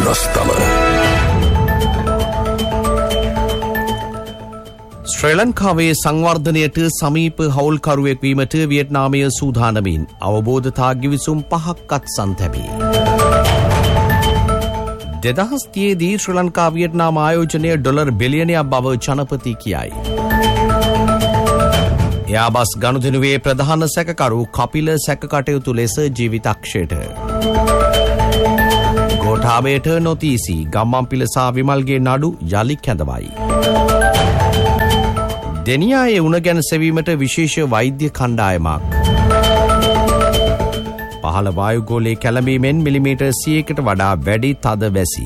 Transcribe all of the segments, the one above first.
රස්තම ශ්‍රී ලංකාවේ සංවර්ධනයට සමීප හවුල්කරුවෙක් වීමට වියට්නාමය සූදානමින් අවබෝධතා ගිවිසුම් 5ක් අත්සන් තැබී. 2030දී ශ්‍රී ලංකා වියට්නාම ආයෝජනය ඩොලර් බිලියනයක් බව ජනපති කියයි. එයාබස් ගනුදෙනුවේ ප්‍රධාන සැකකරු කපිල සැකකටයුතු ලෙස ජීවිතක්ෂයට. ගෝඨාභයට නොතීසි ගම්මන්පිල සහ විමල්ගේ නඩු යලි කැඳවයි. දෙනියායේ උණ ගැන සෙවීමට විශේෂ වෛද්‍ය කණ්ඩායමක්. පහළ වායුගෝලයේ කැළඹීමෙන් මිලිමීටර් 100කට වඩා වැඩි තද වැසි.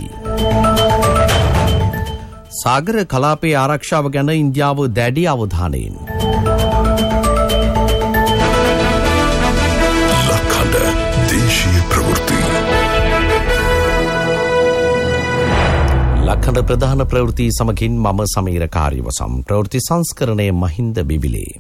සාගර කලාපයේ ආරක්ෂාව ගැන ඉන්දියාව දැඩි අවධානයෙන්. ලක්හඬ දේශීය ප්‍රවෘත්ති. ලක්හඬ ප්‍රධාන ප්‍රවෘත්ති සමගින් මම සමීර කාර්යවසම්. ප්‍රවෘත්ති සංස්කරණය මහින්ද බිබිලේ.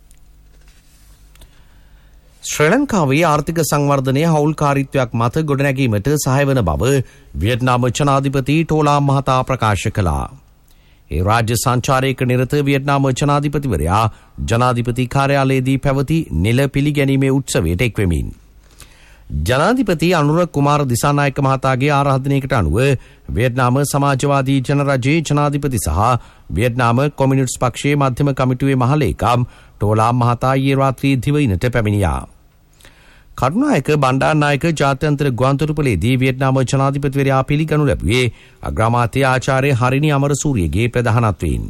ශ්‍රී ලංකාවේ ආර්ථික සංවර්ධනය හවුල්කාරීත්වයක් මත ගොඩනැගීමට සහාය වන බව වියට්නාම ජනාධිපති ටෝලාම් මහතා ප්‍රකාශ කළා. ඒ රාජ්‍ය සංචාරයක නිරත වියට්නාම ජනාධිපතිවරයා ජනාධිපති කාර්යාලයේදී පැවති නිල පිළිගැනීමේ උත්සවයට එක්වෙමින්. ජනාධිපති අනුර කුමාර දිසානායක මහතාගේ ආරාධනයකට අනුව වියට්නාම සමාජවාදී ජනරජයේ ජනාධිපති සහ වියට්නාම කොමියුනිස්ට් පක්ෂයේ මධ්‍යම කමිටුවේ මහලේකම් ටෝලාම් මහතා ඊයේ රාත්‍රී දිවයිනට පැමිණියා. කරුණායක බණ්ඩාරනායක ජාත්‍යන්තර ගුවන්තොටුපළේදී වියට්නාම ජනාධිපතිවරයා පිළිගනු ලැබුවේ අග්‍රාමාත්‍ය ආචාර්ය හරිනි අමරසූරියගේ ප්‍රධානත්වයෙන්.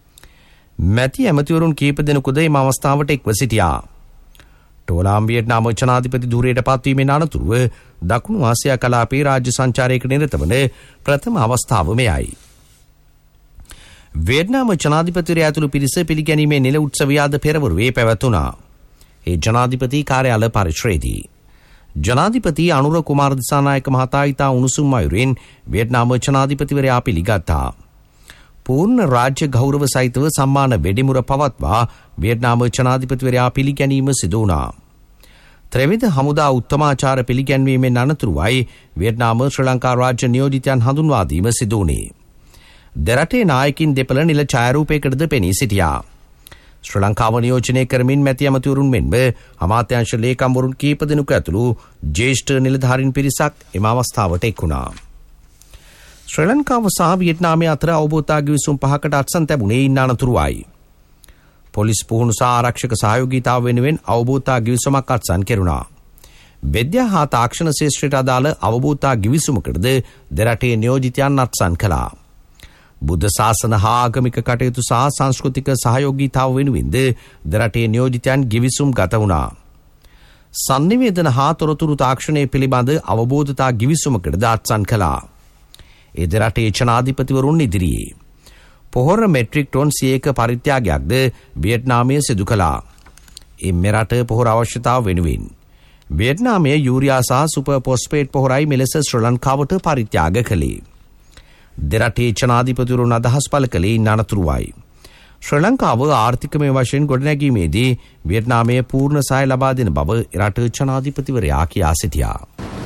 මැති ඇමතිවරුන් කීප දෙනෙකුද එම අවස්ථාවට එක්ව සිටියා. ටෝලාම් වියට්නාම ජනාධිපති ධුරයට පත්වීමෙන් අනතුරුව දකුණු ආසියා කලාපයේ රාජ්‍ය සංචාරයක නිරත වන ප්‍රථම අවස්ථාව මෙයයි. වියට්නාම ජනාධිපතිවරයා ඇතුළු පිරිස පිළිගැනීමේ නිල උත්සවය අද පෙරවරුවේ පැවැතුණා. ඒ ජනාධිපති කාර්යාල පරිශ්‍රයේදී. ජනාධිපති අනුර කුමාර දිසානායක මහතා ඉතා උණුසුම් අයුරින් වියට්නාම ජනාධිපතිවරයා පිළිගත්තා. පූර්ණ රාජ්‍ය ගෞරව සහිතව සම්මාන වෙඩිමුර පවත්වා වියට්නාම ජනාධිපතිවරයා පිළිගැනීම සිදු වුණා. ත්‍රිවිධ හමුදා උත්තමාචාර පිළිගැන්වීමෙන් අනතුරුවයි වියට්නාම ශ්‍රී ලංකා රාජ්‍ය නියෝජිතයන් හඳුන්වා දීම සිදු වුණේ. දෙරටේ නායකින් දෙපළ නිල ඡායාරූපයකටද පෙනී සිටියා. ශ්‍රී ලංකාව නියෝජනය කරමින් මැති ඇමතිවරුන් මෙන්ම අමාත්‍යාංශ ලේකම්වරුන් කීප දෙනෙකු ඇතුළු ජ්‍යෙෂ්ඨ නිලධාරීන් පිරිසක් එම අවස්ථාවට එක් වුණා. ශ්‍රී ලංකාව සහ වියට්නාමය අතර අවබෝධතා ගිවිසුම් 5කට අත්සන් තැබුණේ ඉන් අනතුරුවයි. පොලිස් පුහුණු සහ ආරක්ෂක සහයෝගීතාව වෙනුවෙන් අවබෝධතා ගිවිසුමක් අත්සන් කෙරුණා. විද්‍යා හා තාක්ෂණ ශාස්ත්‍රයට අදාළ අවබෝධතා ගිවිසුමකටද දෙරටේ නියෝජිතයන් අත්සන් කළා. බුද්ධ ශාසන හා ආගමික කටයුතු සහ සංස්කෘතික සහයෝගීතාව වෙනුවෙන්ද දෙරටේ නියෝජිතයන් ගිවිසුම් ගත වුණා. සංනිවේදන හා තොරතුරු තාක්ෂණය පිළිබඳ අවබෝධතා ගිවිසුමකටද අත්සන් කළා. ඒ දෙරටේ ජනාධිපතිවරුන් ඉදිරියේ පොහොර මෙට්‍රික් ටොන් 100ක පරිත්‍යාගයක්ද වියට්නාමය සිදු කළා. මෙරට පොහොර අවශ්‍යතාව වෙනුවෙන් වියට්නාමය යූරියා සහ සුපර් ෆොස්ෆේට් පොහොරයි මෙලෙස ශ්‍රී ලංකාවට පරිත්‍යාග කළේ. දෙරටේ ජනාධිපතිවරුන් අදහස් පළ කළේ ඉන් අනතුරුවයි. ශ්‍රී ලංකාව ආර්ථිකමය වශයෙන් ගොඩනැගීමේදී වියට්නාමය පූර්ණ සහාය ලබා දෙන බව රට ජනාධිපතිවරයා කියා සිටියා.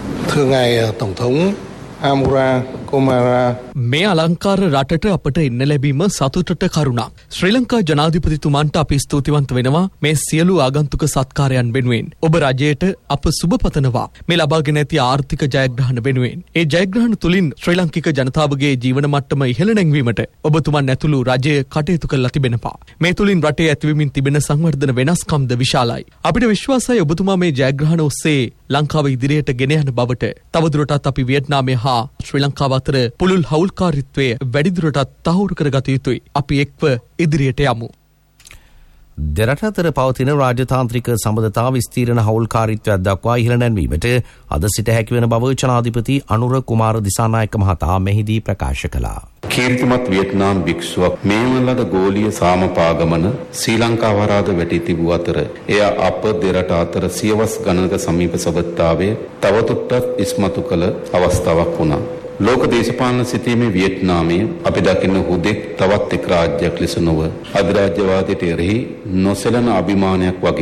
මේ අලංකාර රටට අපට එන්න ලැබීම සතුටට කරුණක්. ශ්‍රී ලංකා ජනාධිපතිතුමන්ට අපි ස්තුතිවන්ත වෙනවා මේ සියලු ආගන්තුක සත්කාරයන් වෙනුවෙන්. ඔබ රජයට අප සුබ පතනවා මේ ලබාගෙන ඇති ආර්ථික ජයග්‍රහණ වෙනුවෙන්. ඒ ජයග්‍රහණ තුලින් ශ්‍රී ලාංකික ජනතාවගේ ජීවන මට්ටම ඉහළ නැංවීමට ඔබතුමන් ඇතුළු රජය කටයුතු කළා තිබෙනවා. මේ තුලින් රටේ ඇතිවෙමින් තිබෙන සංවර්ධන වෙනස්කම්ද විශාලයි. අපිට විශ්වාසයි ඔබතුමා මේ ජයග්‍රහණ ඔස්සේ ලංකාව ඉදිරියට ගෙන යන බවට. තවදුරටත් අපි වියට්නාමය හා ශ්‍රී ලංකාව අතර පුළුල් හවුල්කාරීත්වය වැඩිදුරටත් තහවුරු කරගත යුතුයි. අපි එක්ව ඉදිරියට යමු. දෙරට අතර පවතින රාජතාන්ත්‍රික සම්බන්ධතා විස්තීර්ණ හවුල්කාරීත්වයක් දක්වා ඉහළ නැන්වීමට අද සිට හැකිවන බව ජනාධිපති අනුර කුමාර දිසානායක මහතා මෙහිදී ප්‍රකාශ කළා. කීර්තිමත් වියට්නාම් භික්ෂුවක් මේ ලද ගෝලීය සාමපාගමන ශ්‍රී ලංකාව හරහාද වැටී තිබූ අතර එය අප දෙරට අතර සියවස් ගණනක සමීප සබඳතාවය තවදුරටත් ඉස්මතු කළ අවස්ථාවක් වුණා. ලෝක දේශපාලන සිතීමේ වියට්නාමය අපි දකින්න හුදෙක් තවත් එක් රාජ්‍යයක් ලෙස නොව අධිරාජ්‍යවාදයට එරෙහි නොසැලෙන අභිමානයක් වගේම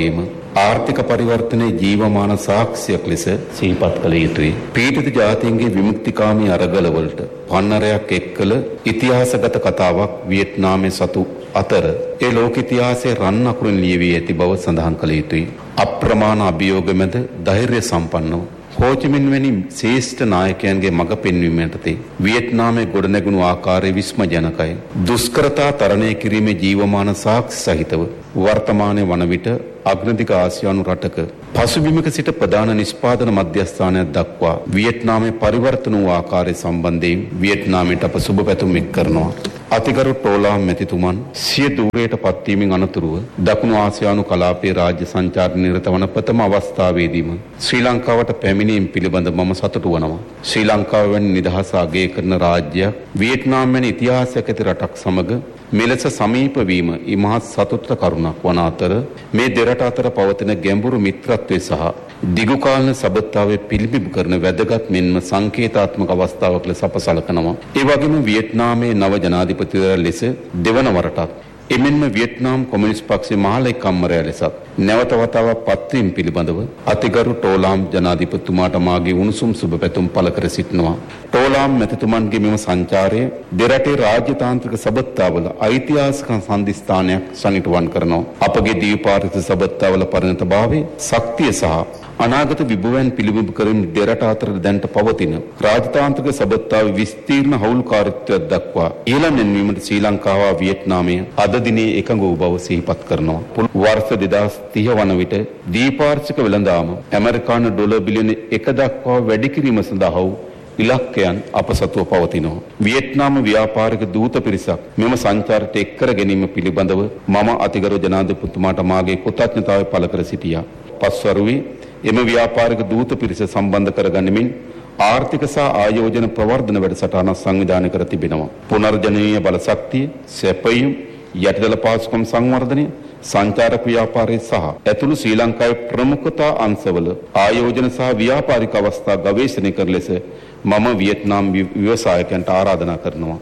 ආර්ථික පරිවර්තනයේ ජීවමාන සාක්ෂියක් ලෙස සිහිපත් කළ යුතුයි. පීඩිත ජාතීන්ගේ විමුක්තිකාමී අරගලවලට පන්නරයක් එක්කල ඉතිහාසගත කතාවක් වියට්නාමයේ සතු අතර ඒ ලෝක ඉතිහාසයේ රන් අකුරින් ලියවී ඇති බව සඳහන් කළ යුතුයි. අප්‍රමාණ අභියෝග මැද ධෛර්ය සම්පන්නව හෝචිමින් වැනි ශ්‍රේෂ්ඨ නායකයන්ගේ මඟ පෙන්වීමට වියට්නාමයේ ගොඩනැගුණු ආකාරය විස්මජනකයි. දුෂ්කරතා තරණය කිරීමේ ජීවමාන සාක්ෂි සහිතව වර්තමානයේ වන විට අග්‍රදිග ආසියානු රටක පසුබිමක සිට ප්‍රධාන නිෂ්පාදන මධ්‍යස්ථානයක් දක්වා වියට්නාමයේ පරිවර්තන වූ ආකාරය සම්බන්ධයෙන් වියට්නාමයට අප සුබ පැතුම් එක් කරනවා. අතිගරු ටෝලාම් මැතිතුමන් සිය ධූරයට පත්වීමෙන් අනතුරුව දකුණු ආසියානු කලාපයේ රාජ්‍ය සංචාරණ නිරත වන ප්‍රථම අවස්ථාවේදීම ශ්‍රී ලංකාවට පැමිණීම පිළිබඳ මම සතුටු වනවා. ශ්‍රී ලංකාව වැනි නිදහස අගය කරන රාජ්‍යයක් වියට්නාම් වැනි ඉතිහාසයක් ඇති රටක් සමග මෙලෙස සමීප වීම ඉමහත් සතුටට කරුණක් වන අතර මේ දෙරට අතර පවතින ගැඹුරු මිත්‍රත්වය සහ දිගුකාලන සබඳතාවය පිළිබිඹු කරන වැදගත් මෙන්ම සංකේතාත්මක අවස්ථාවක් ලෙස අප සලකනවා. ඒ වගේම වියට්නාමයේ නව ජනාධිපතිවරයා ලෙස දෙවන වරටත් එමෙන්ම වියට්නාම් කොමියුනිස්ට් පක්ෂයේ මහලේකම්වරයා ලෙසත් නැවත වතාවක් පත්වීම පිළිබඳව අතිගරු ටෝලාම් ජනාධිපතිතුමාට මාගේ උණුසුම් සුබ පැතුම් පළ කර සිටිනවා. ටෝලාම් මැතිතුමන්ගේ මෙම සංචාරය දෙරටේ රාජ්‍යතාන්ත්‍රික සබඳතාවල ඓතිහාසික සම්දිස්ථානයක් සනිටුවන් කරනවා. අපගේ දීපාරිත සබඳතාවල පරිණතභාවය, ශක්තිය සහ අනාගත විභවයන් පිළිබිඹු කරමින් දෙරට අතර දැනට පවතින රාජතාන්ත්‍රික සබඳතාවේ විස්තීර්ණ හවුල්කාරීත්වයක් දක්වා ඊළඟ නැන්වීමට ශ්‍රී ලංකාව වියට්නාමය අද දිනේ එකඟ වූ බව සිහිපත් කරනවා. වර්ෂ 2030 වන විට දීපාර්ශ්වික වෙළඳාම ඇමරිකානු ඩොලර් බිලියන 1 දක්වා වැඩි කිරීම සඳහා වූ ඉලක්කයන් අප සතුව පවතිනවා. වියට්නාම ව්‍යාපාරික දූත පිරිසක් මෙම සංචාරයට එක් කර ගැනීම පිළිබඳව මම අතිගරු ජනාධිපතිතුමාට මාගේ කෘතඥතාවය පළ කර සිටියා. පස්වරුවේ එම ව්‍යාපාරික දූත පිරිස සම්බන්ධ කරගනිමින් ආර්ථික සහ ආයෝජන ප්‍රවර්ධන වැඩසටහනක් සංවිධානය කර තිබෙනවා. පුනර්ජනනීය බල ශක්තිය, සැපයීම්, යටිදල පාසුකම් සංවර්ධනය, සංචාරක ව්‍යාපාරය සහ ඇතුළු ශ්‍රී ලංකාවේ ප්‍රමුඛතා අංශවල ආයෝජන සහ ව්‍යාපාරික අවස්ථා ගවේෂණය කර ලෙස මම වියට්නාම් ව්‍යවසායකයන්ට ආරාධනා කරනවා.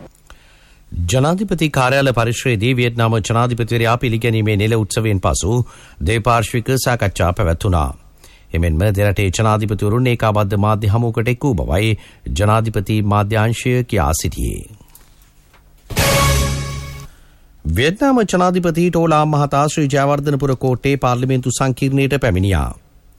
ජනාධිපති කාර්යාල පරිශ්‍රයේදී වියට්නාම ජනාධිපතිවරයා පිළිගැනීමේ නිල උත්සවයෙන් පසු දෙපාර්ශ්වික සාකච්ඡා පැවැත්වුණා. එමෙන්ම දෙරටේ ජනාධිපතිවරුන් ඒකාබද්ධ මාධ්‍ය හමුවකට එක් වූ බවයි ජනාධිපති මාධ්‍යාංශය කියා සිටියේ. වියට්නාම ජනාධිපති ටෝලාම් මහතා ශ්‍රී ජයවර්ධනපුර කෝට්ටේ පාර්ලිමේන්තු සංකීර්ණයට පැමිණියා.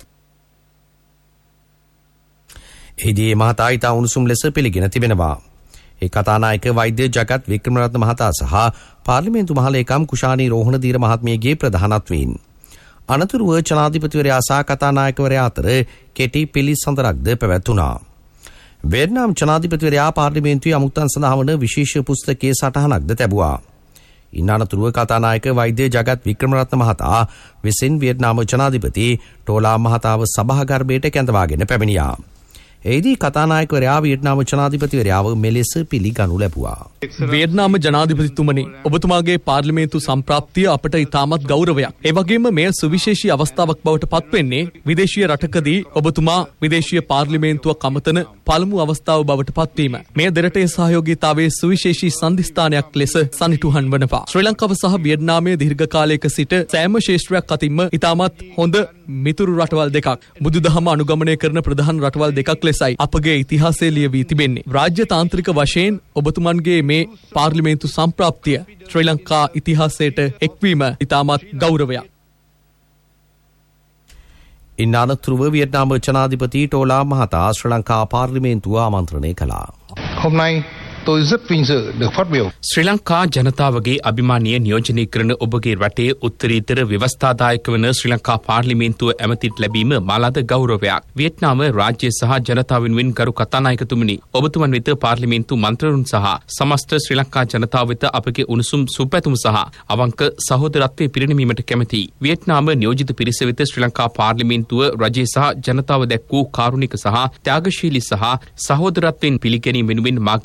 එහිදී මහතා ඉතා උණුසුම් ලෙස පිළිගෙන තිබෙනවා. ඒ කතානායක වෛද්‍ය ජගත් වික්‍රමරත්න මහතා සහ පාර්ලිමේන්තු මහලේකම් කුෂානී රෝහණදීර මහත්මියගේ ප්‍රධානත්වයෙන් අනතුරුව ජනාධිපතිවරයා සහ කතානායකවරයා අතර කෙටි පිළිසඳරක්ද පැවැත්වුණා. වියට්නාම් ජනාධිපතිවරයා පාර්ලිමේන්තුවේ අමුත්තන් සඳහා වන විශේෂ පුස්තකයේ සටහනක්ද තැබුවා. ඉන් අනතුරුව කතානායක වෛද්‍ය ජගත් වික්‍රමරත්න මහතා විසින් වියට්නාම ජනාධිපති ටෝලාම් මහතාව සභාගර්භයට කැඳවාගෙන පැමිණියා. එහිදී කතානායකවරයා වියට්නාම ජනාධිපතිවරයාව මෙලෙස පිළිගනු ලැබුවා. වියට්නාම ජනාධිපතිතුමනි, ඔබතුමාගේ පාර්ලිමේන්තු සම්ප්‍රාප්තිය අපට ඉතාමත් ගෞරවයක්. ඒ වගේම මෙය සුවිශේෂී අවස්ථාවක් බවට පත්වෙන්නේ විදේශීය රටකදී ඔබතුමා විදේශීය පාර්ලිමේන්තුවක් අමතන පළමු අවස්ථාව බවට පත්වීම. මෙය දෙරටේ සහයෝගීතාවයේ සුවිශේෂී සන්ධිස්ථානයක් ලෙස සනිටුහන් වනවා. ශ්‍රී ලංකාව සහ වියට්නාමයේ දීර්ඝ කාලයක සිට සෑම ශේෂ්ත්‍රයක් අතින්ම ඉතාමත් හොඳ මිතුරු රටවල් දෙකක්, බුදුදහම අනුගමනය කරන ප්‍රධාන රටවල් දෙකක් ලෙසයි අපගේ ඉතිහාසය ලියවී තිබෙන්නේ. රාජ්‍යතාන්ත්‍රික වශයෙන් ඔබතුමන්ගේ මේ පාර්ලිමේන්තු සම්ප්‍රාප්තිය ශ්‍රී ලංකා ඉතිහාසයට එක්වීම ඉතාමත් ගෞරවයක්. ඉන් අනතුරුව වියට්නාම ජනාධිපති ටෝලාම් මහතා ශ්‍රී ලංකා පාර්ලිමේන්තුව ආමන්ත්‍රණය කළා. ශ්‍රී ලංකා ජනතාවගේ අභිමානීය නියෝජනය කරන ඔබගේ රටේ උත්තරීතර ව්‍යවස්ථාදායක වන ශ්‍රී ලංකා පාර්ලිමේන්තුව ඇමතිට ලැබීම මාලාද ගෞරවයක්. වියට්නාම රාජ්‍ය සහ ජනතාව වෙනුවෙන් ගරු කතානායකතුමනි, ඔබතුමන් වෙත පාර්ලිමේන්තු මන්ත්‍රවරුන් සහ සමස්ත ශ්‍රී ලංකා ජනතාව වෙත අපගේ උණුසුම් සුපැතුම සහ අවංක සහෝදරත්වයේ පිරිනැමීමට කැමැතියි. වියට්නාම නියෝජිත පිරිස වෙත ශ්‍රී ලංකා පාර්ලිමේන්තුව රජය සහ ජනතාව දැක් වූ කාරුණික සහ ත්‍යාගශීලී සහ සහෝදරත්වයෙන් පිළිගැනීම වෙනුවෙන් මාගේ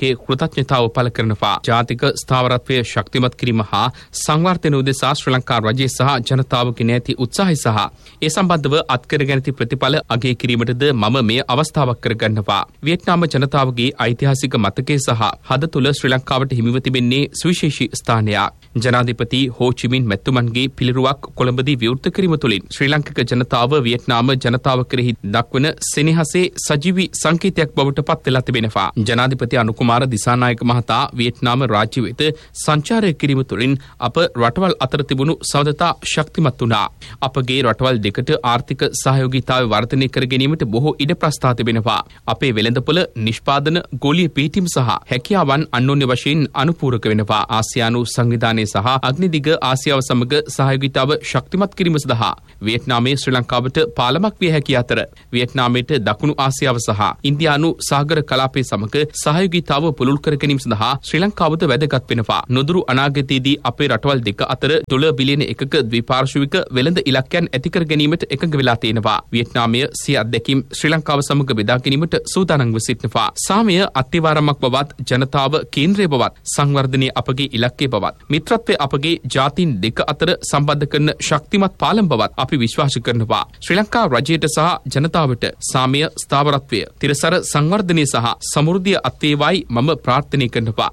කෘතඥතාව පළ කරනවා. ජාතික ස්ථාවරත්වය ශක්තිමත් කිරීම හා සංවර්ධන උදෙසා ශ්‍රී ලංකා රජය සහ ජනතාවගේ නැති උත්සාහය සහ ඒ සම්බන්ධව අත්කර ගැනීම ප්‍රතිඵල අගය කිරීමටද මම මේ අවස්ථාවක් කරගන්නවා. වියට්නාම ජනතාවගේ ඓතිහාසික මතකයේ සහ හද තුළ ශ්‍රී ලංකාවට හිමිව තිබෙන්නේ සුවිශේෂී ස්ථානයක්. ජනාධිපති හෝ චි මින් මැතිතුමන්ගේ පිළිරුවක් කොළඹදී විවෘත කිරීම තුළින් ශ්‍රී ලංකික ජනතාව වියට්නාම ජනතාව කෙරෙහි දක්වන සෙනෙහසේ සජීවී සංකේතයක් බවට පත් වෙලා තිබෙනවා. ජනාධිපති අනුකුමාර දිසානායක මහතා වියට්නාම රාජ්‍ය වෙත සංචාරය කිරීම තුළින් අප රටවල් අතර තිබුණු සබඳතා ශක්තිමත් වුණා. අපගේ රටවල් දෙකට ආර්ථික සහයෝගීතාවය වර්ධනය කර ගැනීමට බොහෝ ඉඩ ප්‍රස්ථා තිබෙනවා. අපේ වෙළඳපොළ නිෂ්පාදන ගෝලීය පිහිටීම් සහ හැකියාවන් අන්‍යෝන්‍ය වශයෙන් අනුපූරක වෙනවා. ආසියානු සංවිධානයේ සහ අග්නිදිග ආසියාව සමග සහයෝගීතාව ශක්තිමත් කිරීම සඳහා වියට්නාමයේ ශ්‍රී ලංකාවට පාලමක් විය හැකි අතර වියට්නාමයට දකුණු ආසියාව සහ ඉන්දියානු සාගර කලාපය සමග සහයෝගීතාව පුළුල් කර ගැනීම සඳහා ශ්‍රී ලංකාවද වැදගත් වෙනවා. නොදුරු අනාගතයේදී අපේ රටවල් දෙක අතර ඩොලර් බිලියන 1ක ද්විපාර්ශ්වික වෙළඳ ඉලක්කයන් ඇති කර ගැනීමට එකඟ වෙලා තියෙනවා. වියට්නාමය සිය අත්දැකීම් ශ්‍රී ලංකාව සමග බෙදා ගැනීමට සූදානම්ව සිටිනවා. සාමය අත්තිවාරමක් බවත් ජනතාව කේන්ද්‍රය බවත් සංවර්ධනය අපගේ ඉලක්කය බවත් මිත්‍රත්වය අපගේ ජාතීන් දෙක අතර සම්බන්ධ කරන ශක්තිමත් පාලම් බවත් අපි විශ්වාස කරනවා. ශ්‍රී ලංකා රජයට සහ ජනතාවට සාමය ස්ථාවරත්වය තිරසර සංවර්ධනය සහ සමෘද්ධිය අත්වේවායි මම ප්‍රාර්ථනා කරනවා.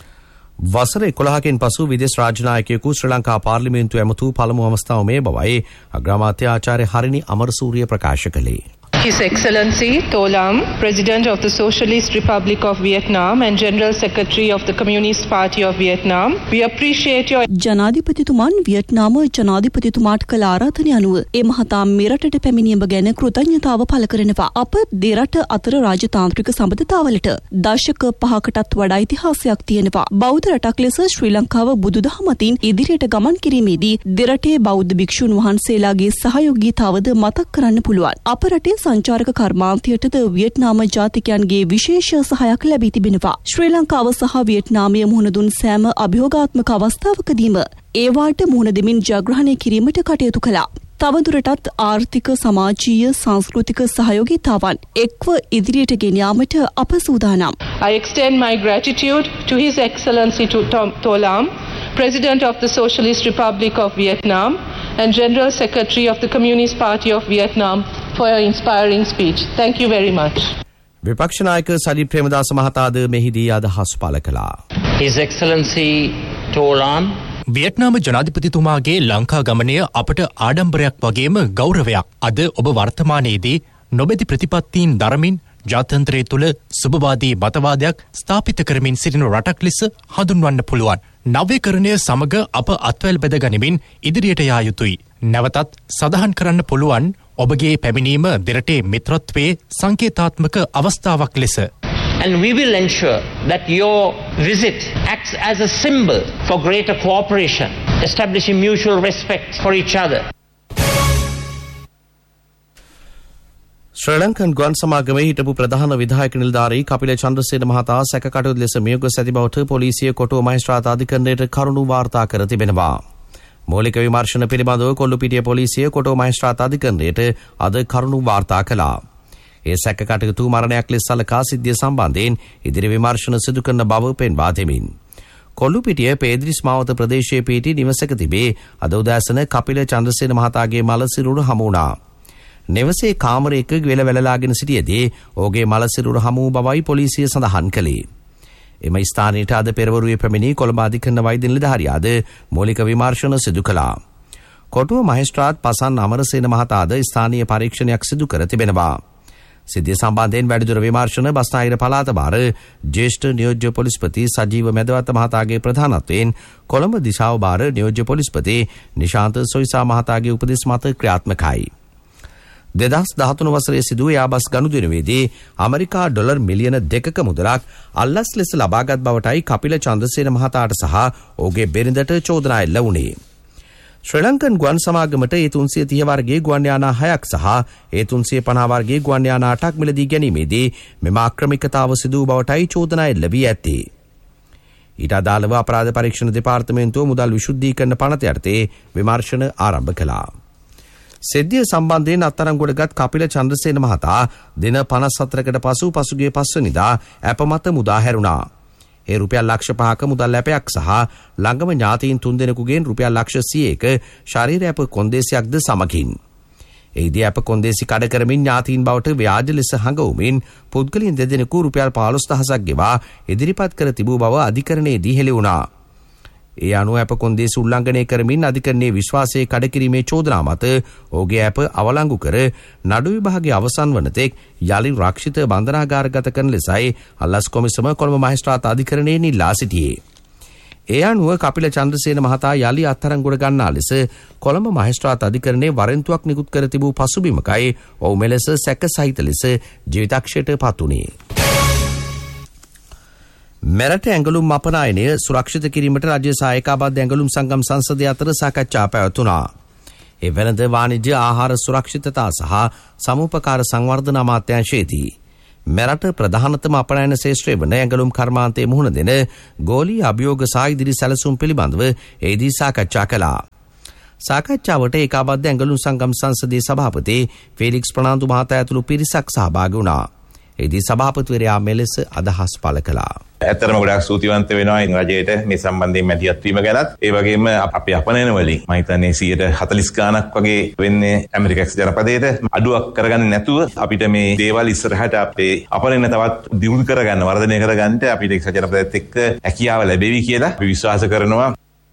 වසර 11කින් පසු විදේශ රාජනායකයෙකු ශ්‍රී ලංකා පාර්ලිමේන්තුව ඇමතු පළමු අවස්ථාව මේ බවයි අග්‍රාමාත්‍ය ආචාර්ය හරිනි අමරසූරිය ප්‍රකාශ කළේ. His Excellency Tolam, President of the Socialist Republic of Vietnam and General Secretary of the Communist Party of Vietnam, we appreciate your... ජනාධිපතිතුමන් Vietnam ජනාධිපතිතුමාට කළ ආරාධනය අනුව ඒ මහතා මෙරටට පැමිණීම ගැන කෘතඥතාව පළ කරනවා. අප දෙරට අතර රාජතාන්ත්‍රික සම්බන්ධතාවලට දශක 5කටත් වඩා ඉතිහාසයක් තියෙනවා. බෞද්ධ රටක් ලෙස ශ්‍රී ලංකාව බුදුදහම අතින් ඉදිරියට ගමන් කිරීමේදී දෙරටේ බෞද්ධ භික්ෂුන් වහන්සේලාගේ සහයෝගීතාවද මතක් කරන්න පුළුවන්. අප රටේ සංචාරක කර්මාන්තයටද වියට්නාම ජාතිකයන්ගේ විශේෂ සහයක් ලැබී තිබෙනවා. ශ්‍රී ලංකාව සහ වියට්නාමය මුහුණ දුන් සෑම අභියෝගාත්මක අවස්ථාවකදීම ඒවාට මුහුණ දෙමින් ජයග්‍රහණය කිරීමට කටයුතු කළා. තවදුරටත් ආර්ථික සමාජීය සංස්කෘතික සහයෝගීතාවන් එක්ව ඉදිරියට ගෙන යාමට අප සූදානම්. I extend my gratitude to His Excellency Tolam, President of the Socialist Republic of Vietnam and General Secretary of the Communist Party of Vietnam for your inspiring speech. Thank you very much. විපක්ෂ නායක සජිත් ප්‍රේමදාස මහතාද මෙහිදී අදහස් පළ කළා. His Excellency Tolam, Vietnam ජනාධිපතිතුමාගේ Lanka ගමනය අපට ආඩම්බරයක් වගේම ගෞරවයක්. අද ඔබ වර්තමානයේදී නොබැදි ප්‍රතිපත්තීන් දරමින් ජාත්‍යන්තරය තුළ සුභවාදී මතවාදයක් ස්ථාපිත කරමින් සිටින රටක් ලෙස හඳුන්වන්න පුළුවන්. නව්‍යකරණය සමග අප අත්වැල් බැද ගනිමින් ඉදිරියට යා යුතුයි. නැවතත් සඳහන් කරන්න පුළුවන් ඔබගේ පැමිණීම දෙරටේ මිත්‍රත්වයේ සංකේතාත්මක අවස්ථාවක් ලෙස. and we will ensure that your visit acts as a symbol for greater cooperation, establishing mutual respect for each other. Sri Lankan ගුවන් සමාගමේ හිටපු ප්‍රධාන විධායක නිලධාරී කපිල චන්ද්‍රසේන මහතා සැකකටයුතු ලෙස මියගොස් ඇති බවට පොලිසිය කොටුව මහේස්ත්‍රාත් අධිකරණයට කරුණු වාර්තා කර තිබෙනවා. මූලික විමර්ශන පිළිබඳව කොල්ලුපිටිය පොලිසිය කොටුව මහේස්ත්‍රාත් අධිකරණයට අද කරුණු වාර්තා කළා. ඒ සැකකටයුතු මරණයක් ලෙස සලකා සිද්ධිය සම්බන්ධයෙන් ඉදිරි විමර්ශන සිදු කරන බව පෙන්වා දෙමින්. කොල්ලුපිටිය පේද්‍රිස් මාවත ප්‍රදේශයේ පිහිටි නිවසක තිබේ අද උදෑසන කපිල චන්ද්‍රසේන මහතාගේ මල සිරුර හමු වුණා. නිවසේ කාමරයක ගෙල වැළලාගෙන සිටියදී ඔහුගේ මල සිරුර හමු වූ බවයි පොලිසිය සඳහන් කළේ. එම ස්ථානයට අද පෙරවරුවේ පැමිණි කොළඹ අධිකරණ වෛද්‍ය නිලධාරියාද මූලික විමර්ශන සිදු කළා. කොටුව මහේස්ත්‍රාත් පසන් අමරසේන මහතාද ස්ථානීය පරීක්ෂණයක් සිදු කර තිබෙනවා. සිද්ධිය සම්බන්ධයෙන් වැඩිදුර විමර්ශන බස්නාහිර පළාත භාර ජ්‍යෙෂ්ඨ නියෝජ්‍ය පොලිස්පති සජීව මැදවත්ත මහතාගේ ප්‍රධානත්වයෙන් කොළඹ දිශාව භාර නියෝජ්‍ය පොලිස්පති නිශාන්ත සොයිසා මහතාගේ උපදෙස් මත ක්‍රියාත්මකයි. 2013 වසරේ සිදු යාබස් ගනුදෙනුවේදී ඇමරිකා ඩොලර් මිලියන 2ක මුදලක් අල්ලස් ලෙස ලබාගත් බවටයි කපිල චන්ද්‍රසේන මහතාට සහ ඔහුගේ බිරිඳට චෝදනා එල්ල වුණේ. ශ්‍රී ලංකන් ගුවන් සමාගමට A330 වර්ගයේ ගුවන් යානා 6ක් සහ A350 වර්ගයේ ගුවන් යානා 8ක් මිලදී ගැනීමේදී මෙම ආක්‍රමිකතාව සිදු වූ බවටයි චෝදනා එල්ල වී ඇත්තේ. ඊට අදාළව අපරාධ පරීක්ෂණ දෙපාර්තමේන්තුව මුදල් විශුද්ධීකරණ පනත යටතේ විමර්ශන ආරම්භ කළා. සිද්ධිය සම්බන්ධයෙන් අත්අඩංගුවටගත් කපිල චන්ද්‍රසේන මහතා දින 54කට පසු පසුගිය 5 වෙනිදා අප මත මුදා හැරුණා. ඒ රුපියල් ලක්ෂ 5ක මුදල් ලැපයක් සහ ළඟම ඥාතීන් 3 දෙනෙකුගෙන් රුපියල් ලක්ෂ 100ක ශරීර අප කොන්දේසියක්ද සමගින්. එහිදී අප කොන්දේසි කඩ කරමින් ඥාතීන් බවට ව්‍යාජ ලෙස හඟවමින් පුද්ගලයන් 2 දෙනෙකු රුපියල් 15000ක් ගෙවා ඉදිරිපත් කර තිබූ බව අධිකරණයේදී හෙළි වුණා. ඒ අනුව අප කොන්දේසි උල්ලංඝනය කරමින් අධිකරණයේ විශ්වාසයේ කඩ කිරීමේ චෝදනා මත ඔහුගේ අප අවලංගු කර නඩු විභාගයේ අවසන් වන තෙක් යලි රක්ෂිත බන්ධනාගාරගත කරන ලෙසයි අල්ලස් කොමිසම කොළඹ මහේස්ත්‍රාත් අධිකරණයෙන් ඉල්ලා සිටියේ. ඒ අනුව කපිල චන්ද්‍රසේන මහතා යලි අත්අඩංගුවට ගන්නා ලෙස කොළඹ මහේස්ත්‍රාත් අධිකරණයේ වරෙන්තුවක් නිකුත් කර තිබූ පසුබිමකයි ඔහු මෙලෙස සැක සහිත ලෙස ජීවිතක්ෂයට පත් වුණේ. මෙරට ඇඟලුම් අපනයනය සුරක්ෂිත කිරීමට රජය සහ ඒකාබද්ධ ඇඟලුම් සංගම් සංසදය අතර සාකච්ඡා පැවැතුණා. ඒ වෙළඳ වාණිජ්‍ය ආහාර සුරක්ෂිතතා සහ සමුපකාර සංවර්ධන අමාත්‍යාංශයේදී මෙරට ප්‍රධානතම අපනයන ශේෂ්ත්‍රය වන ඇඟලුම් කර්මාන්තයේ මුහුණ දෙන ගෝලීය අභියෝග සහ ඉදිරි සැලසුම් පිළිබඳව එහිදී සාකච්ඡා කළා. සාකච්ඡාවට ඒකාබද්ධ ඇඟලුම් සංගම් සංසදයේ සභාපති ෆෙලික්ස් ප්‍රනාන්දු මහතා ඇතුළු පිරිසක් සහභාගී වුණා. එහිදී සභාපතිවරයා මෙලෙස අදහස් පළ කළා. ඇත්තටම ගොඩාක් ස්තුතිවන්ත වෙනවා රජයට මේ සම්බන්ධයෙන් මැදිහත් වීම ගැනත්. ඒ වගේම අපේ අපනයන වලින් මම හිතන්නේ 140 ගාණක් වගේ වෙන්නේ ඇමරිකානු ජනපදයේද අඩුවක් කරගන්නේ නැතුව අපිට මේ දේවල් ඉස්සරහට අපේ අපනයන තවත් දියුණු කරගන්න වර්ධනය කරගන්න අපිට එක්සත් ජනපදයේත් එක්ක හැකියාව ලැබෙවි කියලා අපි විශ්වාස කරනවා.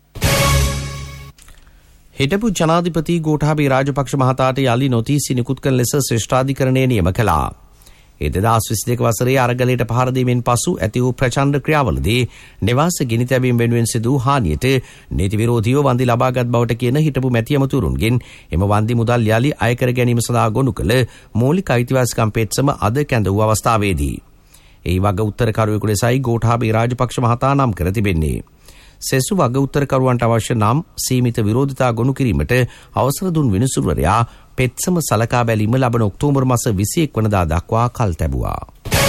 හිටපු ජනාධිපති ගෝඨාභය රාජපක්ෂ මහතාට යලි නොතීසි නිකුත් කරන ලෙස ශ්‍රේෂ්ඨාධිකරණය නියම කළා. 2022 වසරේ අරගලයට පහර දීමෙන් පසු ඇති වූ ප්‍රචණ්ඩ ක්‍රියාවලදී නිවාස ගිනි තැබීම වෙනුවෙන් සිදු වූ හානියට නීති විරෝධීව වන්දි ලබාගත් බවට කියන හිටපු මැති ඇමතුරුන්ගෙන් එම වන්දි මුදල් යලි අය කර ගැනීම සඳහා ගොනු කළ මූලික අයිතිවාසිකම් පෙත්සම අද කැඳ වූ අවස්ථාවේදී ඒ වග උත්තරකරුවෙකු ලෙසයි ගෝඨාභය රාජපක්ෂ මහතා නම් කර තිබෙන්නේ. සෙසු වග උත්තරකරුවන්ට අවශ්‍ය නම් සීමිත විරෝධතා ගොනු කිරීමට අවසර දුන් විනිසුරුවරයා පෙත්සම සලකා බැලීම ලබන ඔක්තෝබර් මාස 21 වනදා දක්වා කල් තැබුවා.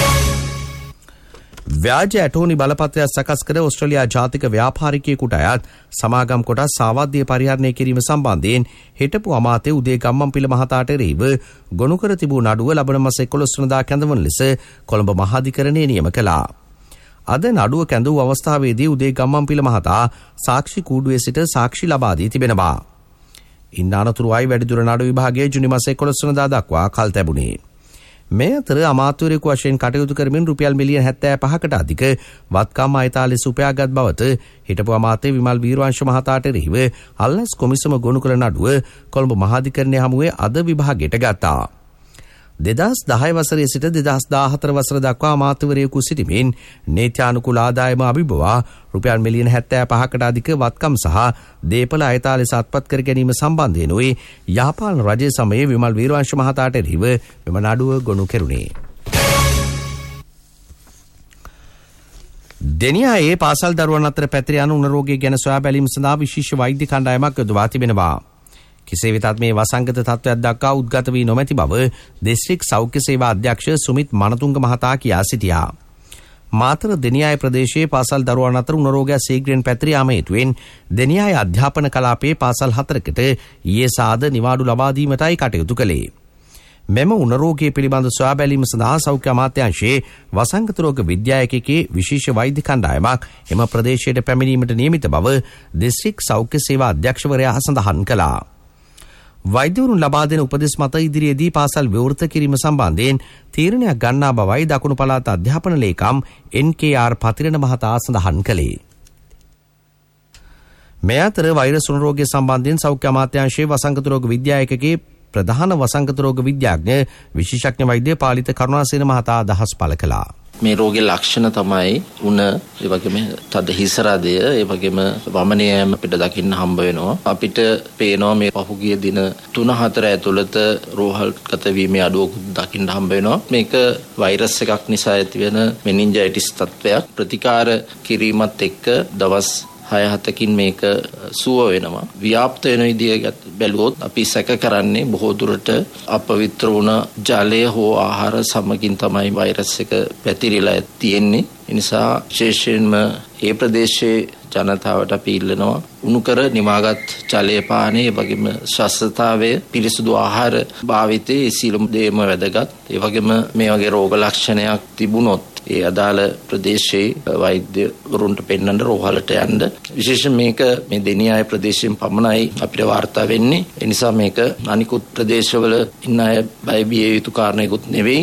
ව්‍යාජ ඇටෝනි බලපත්‍රයක් සකස් කර ඕස්ට්‍රේලියා ජාතික ව්‍යාපාරිකයෙකුට අයත් සමාගම් කොටස් සාවද්‍ය පරිහරණය කිරීම සම්බන්ධයෙන් හිටපු අමාත්‍ය උදේ ගම්මන්පිල මහතාට එරෙහිව ගොනු කර තිබූ නඩුව ලබන මාස 11 වනදා කැඳවන ලෙස කොළඹ මහාධිකරණය නියම කළා. අද නඩුව කැඳවූ අවස්ථාවේදී උදේ ගම්මන්පිල මහතා සාක්ෂි කූඩුවේ සිට සාක්ෂි ලබා දී තිබෙනවා. ඉන් අනතුරුවයි වැඩිදුර නඩු විභාගයේ ජුනි මාස 11 වනදා දක්වා කල් තැබුණේ. මේ අතර අමාත්‍යවරයෙකු වශයෙන් කටයුතු කරමින් රුපියල් මිලියන 75කට අධික වත්කම් අයථා ලෙස උපයාගත් බවට හිටපු අමාත්‍ය විමල් වීරවංශ මහතාට එරෙහිව අල්ලස් කොමිසම ගොනු කළ නඩුව කොළඹ මහාධිකරණය හමුවේ අද විභාගයට ගත්තා. 2010 වසරේ සිට 2014 වසර දක්වා අමාත්‍යවරයෙකු සිටිමින් නීත්‍යානුකූල ආදායම අභිබවා රුපියල් මිලියන 75කට අධික වත්කම් සහ දේපල අයථා ලෙස අත්පත් කර ගැනීම සම්බන්ධයෙන් ඔය යහපාලන රජයේ සමයේ විමල් වීරවංශ මහතාට එරෙහිව මෙම නඩුව ගොනු කෙරුණේ. දෙනියායේ පාසල් දරුවන් අතර පැතිර යන උණ රෝගය ගැන සොයා බැලීම සඳහා විශේෂ වෛද්‍ය කණ්ඩායමක් යොදවා තිබෙනවා. කෙසේ වෙතත් මේ වසංගත තත්ත්වයක් දක්වා උද්ගත වී නොමැති බව දිස්ත්‍රික් සෞඛ්‍ය සේවා අධ්‍යක්ෂ සුමිත් මනතුංග මහතා කියා සිටියා. මාතර දෙනියාය ප්‍රදේශයේ පාසල් දරුවන් අතර උණ රෝගය ශීඝ්‍රයෙන් පැතිර යාම හේතුවෙන් දෙනියාය අධ්‍යාපන කලාපයේ පාසල් 4කට ඊයේ සාද නිවාඩු ලබා දීමටයි කටයුතු කළේ. මෙම උණ රෝගය පිළිබඳ සොයා බැලීම සඳහා සෞඛ්‍ය අමාත්‍යාංශයේ වසංගත රෝග විද්‍යායකකේ විශේෂ වෛද්‍ය කණ්ඩායමක් එම ප්‍රදේශයට පැමිණීමට නියමිත බව දිස්ත්‍රික් සෞඛ්‍ය සේවා අධ්‍යක්ෂවරයා සඳහන් කළා. වෛද්‍යවරුන් ලබා දෙන උපදෙස් මත ඉදිරියේදී පාසල් විවෘත කිරීම සම්බන්ධයෙන් තීරණයක් ගන්නා බවයි දකුණු පළාත අධ්‍යාපන ලේකම් NKR පතිරණ මහතා සඳහන් කළේ. මේ අතර වෛරස් උණ රෝගය සම්බන්ධයෙන් සෞඛ්‍ය අමාත්‍යාංශයේ වසංගත රෝග විද්‍යායකකේ ප්‍රධාන වසංගත රෝග විද්‍යාඥ විශේෂඥ වෛද්‍ය පාලිත කරුණාසේන මහතා අදහස් පළ කළා. මේ රෝගේ ලක්ෂණ තමයි උණ, ඒ වගේම තද හිස රදය, ඒ වගේම වමනය අපිට දකින්න හම්බ වෙනවා. අපිට පේනවා මේ පහුගිය දින 3-4 ඇතුළත රෝහල්ගත වීමේ අඩුවකුත් දකින්න හම්බ වෙනවා. මේක වෛරස් එකක් නිසා ඇතිවෙන මෙනින්ජයිටිස් තත්ත්වයක්. ප්‍රතිකාර කිරීමත් එක්ක දවස් 6-7කින් මේක සුව වෙනවා. ව්‍යාප්ත වෙන විදිය බැලුවොත් අපි සැක කරන්නේ බොහෝ දුරට අපවිත්‍ර වුණ ජලය හෝ ආහාර සමගින් තමයි වෛරස් එක පැතිරිලා තියෙන්නේ. ඒ නිසා විශේෂයෙන්ම ඒ ප්‍රදේශයේ ජනතාවට අපි ඉල්ලනවා උණු කර නිවාගත් ජලය පානය, ඒ වගේම ස්වස්ථතාවය, පිරිසුදු ආහාර භාවිතයේ සියලුම දේම වැදගත්. ඒ වගේම මේ වගේ රෝග ලක්ෂණයක් තිබුණොත් ඒ අදාළ ප්‍රදේශයේ වෛද්‍යවරුන්ට පෙන්වන්න රෝහලට යන්න. විශේෂයෙන් මේක මේ දෙනියාය ප්‍රදේශයෙන් පමණයි අපිට වාර්තා වෙන්නේ. ඒ නිසා මේක අනිකුත් ප්‍රදේශවල ඉන්න අය බය බිය යුතු කාරණයකුත් නෙවෙයි.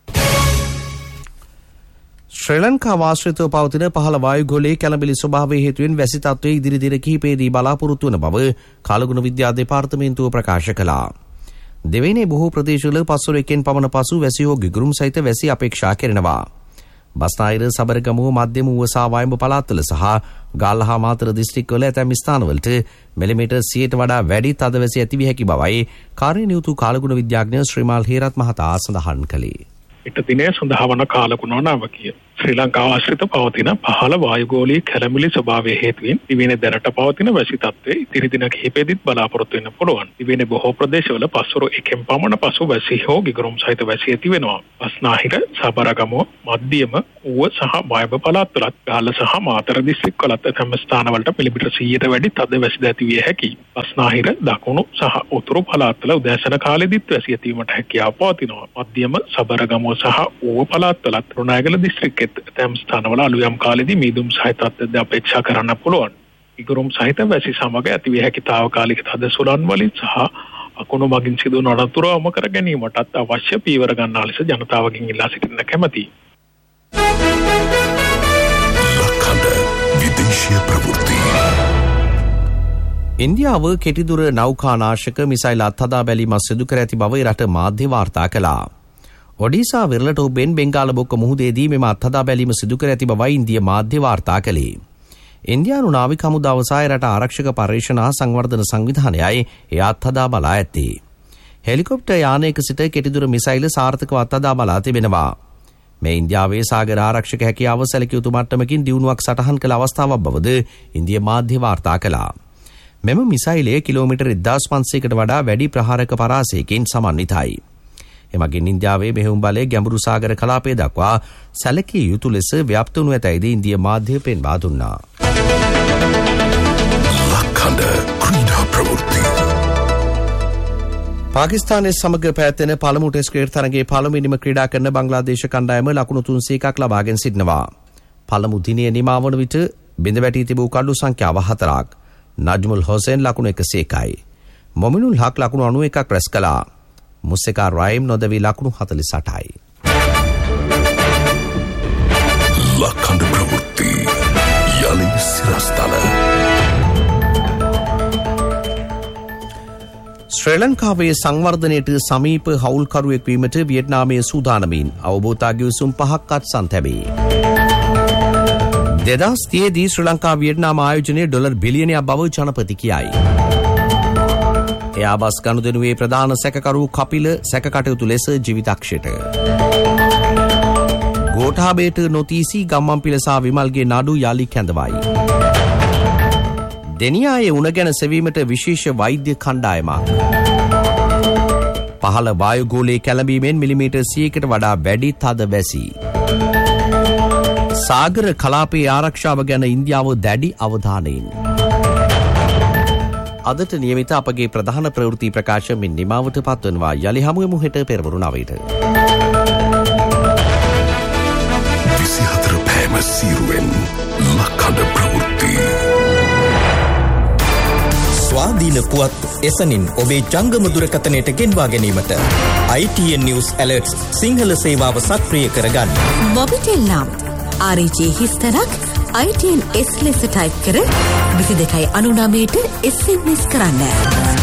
ශ්‍රී ලංකාව ආශ්‍රිතව පවතින පහළ වායුගෝලයේ කැළඹිලි ස්වභාවය හේතුවෙන් වැසි තත්ත්වයේ ඉදිරි දින කිහිපයේදී බලාපොරොත්තු වන බව කාලගුණ විද්‍යා දෙපාර්තමේන්තුව ප්‍රකාශ කළා. දෙවයිනේ බොහෝ ප්‍රදේශවල පස්වර එකෙන් පමණ පසු වැසි හෝ ගිගුරුම් සහිත වැසි අපේක්ෂා කරනවා. බස්නාහිර, සබරගමුව, මධ්‍යම ඌව වායඹ පළාත්වල සහ ගාල්ල හා මාතර දිස්ත්‍රික්කවල ඇතැම් ස්ථානවලට මිලිමීටර් 100ට වඩා වැඩි තද වැසි ඇති විය හැකි බවයි කාර්යනියුතු කාලගුණ විද්‍යාඥ ශ්‍රීමාල් හේරත් මහතා සඳහන් කළේ. ඊට දිනේ සඳහා වන කාලගුණ නාමකීය ශ්‍රී ලංකාව ආශ්‍රිත පවතින පහළ වායුගෝලීය කැළඹිලි ස්වභාවය හේතුවෙන් දිවයිනේ දැනට පවතින වැසි තත්ත්වයේ ඉතිරි දින කිහිපෙදිත් බලාපොරොත්තු වෙන්න පුළුවන්. දිවයිනේ බොහෝ ප්‍රදේශවල පස්වරු එකෙන් පමණ පසු වැසි හෝ ගිගුරුම් සහිත වැසි ඇති වෙනවා. බස්නාහිර, සබරගමුව, මධ්‍යම ඌව සහ වායඹ පළාත්වලත් ගාල්ල සහ මාතර දිස්ත්‍රික්කවලත් ඇතැම් ස්ථානවලට මිලිමීටර් 100ට වැඩි තද වැසි ඇති විය හැකියි. බස්නාහිර, දකුණු සහ උතුරු පළාත්වල උදෑසන කාලෙදිත් වැසි ඇතිවීමට හැකියාව පවතිනවා. මධ්‍යම, සබරගමුව සහ ඌව පළාත්වලත් රුණෑගල දිස්ත්‍රික්කයේ තැම් ස්ථානවල අලුයම් කාලෙදී මීදුම් සහිත තත්ත්වද අපේක්ෂා කරන්න පුළුවන්. ඉගුරුම් සහිත වැසි සමග ඇතිවිය හැකි තාවකාලික තද සුළං වලින් සහ අකුණු මගින් සිදුවන අනතුරු අවම කර ගැනීමටත් අවශ්‍ය පීවර ගන්නා ලෙස ජනතාවගෙන් ඉල්ලා සිටින්න කැමැතියි. ලක්හඬ විදේශීය ප්‍රවෘත්ති. ඉන්දියාව කෙටිදුර නෞකානාශක මිසයිල් අත්හදා බැලීමක් සිදු කර ඇති බව රට මාධ්‍ය වාර්තා කළා. ඔඩිසා වෙරළට ඔබෙන් බෙන්ගාල බොක්ක මුහුදේදී මෙම අත්හදා බැලීම සිදු කර ඇති බවයි ඉන්දිය මාධ්‍ය වාර්තා කළේ. ඉන්දියානු නාවික හමුදාව සහ රට ආරක්ෂක පර්යේෂණ හා සංවර්ධන සංවිධානයයි එය අත්හදා බලා ඇත්තේ. හෙලිකොප්ටර් යානයක සිට කෙටිදුර මිසයිල සාර්ථකව අත්හදා බලා තිබෙනවා. මේ ඉන්දියාවේ සාගර ආරක්ෂක හැකියාව සැලකිය යුතු මට්ටමකින් දියුණුවක් සටහන් කළ අවස්ථාවක් බවද ඉන්දිය මාධ්‍ය වාර්තා කළා. මෙම මිසයිලය කිලෝමීටර් 1500කට වඩා වැඩි ප්‍රහාරක පරාසයකින් සමන්විතයි. එමගින් ඉන්දියාවේ මෙහෙයුම් බලය ගැඹුරු සාගර කලාපය දක්වා සැලකිය යුතු ලෙස ව්‍යාප්ත වනු ඇතැයිද ඉන්දිය මාධ්‍ය පෙන්වා දුන්නා. ලක්හඬ ක්‍රීඩා ප්‍රවෘත්ති. පාකිස්තානයේ සමග පැවැත්වෙන පළමු ටෙස්ට් ක්‍රිකට් තරගයේ පළමුවෙනිම ක්‍රීඩා කරන බංග්ලාදේශ කණ්ඩායම ලකුණු 301ක් ලබාගෙන සිටිනවා. පළමු දිනයේ නිමා වන විට බිඳ වැටී තිබූ කඩු සංඛ්‍යාව 4ක්. නජ්මුල් හොසේන් ලකුණු 101යි. මොමිනුල් හක් ලකුණු 91ක් රැස් කළා. මුස්සෙකා රයිම් නොදවී ලකුණු 48යි. ලක්හඬ ප්‍රවෘත්ති යලි සිරස්තල. ශ්‍රී ලංකාවේ සංවර්ධනයට සමීප හවුල්කරුවෙක් වීමට වියට්නාමයේ සූදානමින් අවබෝධතා ගිවිසුම් 5ක් අත්සන් තැබේ. 2030දී ශ්‍රී ලංකා වියට්නාම ආයෝජනයේ ඩොලර් බිලියනයක් බව ජනපති කියයි. එයාබස් ගනුදෙනුවේ ප්‍රධාන සැකකරු කපිල සැකකටයුතු ලෙස ජීවිතක්ෂයට. ගෝඨාභයට නොතීසි ගම්මන්පිල සහ විමල්ගේ නඩු යලි කැඳවයි. දෙනියායේ උණ ගැන සෙවීමට විශේෂ වෛද්‍ය කණ්ඩායමක්. පහළ වායුගෝලයේ කැළඹීමෙන් මිලිමීටර් 100කට වඩා වැඩි තද වැසි. සාගර කලාපයේ ආරක්ෂාව ගැන ඉන්දියාව දැඩි අවධානයෙන්. අදට නියමිත අපගේ ප්‍රධාන ප්‍රවෘත්ති ප්‍රකාශ මෙන් නිමාවට පත්වනවා. යලි හමුවෙමු හෙට පෙරවරු 9ට. 24 පෑම සීරුවෙන් ලක්හඬ ප්‍රවෘත්ති. ස්වාධීන පුවත් එසනින් ඔබේ ජංගම දුරකථනයට ගෙන්වා ගැනීමට ITN News Alerts සිංහල සේවාව සක්‍රිය කරගන්න. මොබිටෙල් නම් RG හිස්තරක් ITN S ලෙස ටයිප් කර 2299ට SMS කරන්න.